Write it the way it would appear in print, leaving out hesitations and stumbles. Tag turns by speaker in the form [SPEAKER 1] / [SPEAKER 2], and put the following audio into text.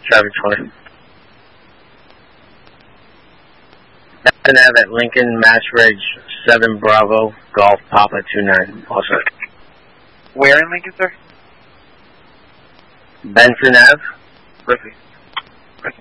[SPEAKER 1] Traffic 20. Benson Ave at Lincoln, Mass Ridge, 7 Bravo, Golf, Papa 29. Also.
[SPEAKER 2] Where in Lincoln, sir?
[SPEAKER 1] Benson Ave.
[SPEAKER 2] Perfect.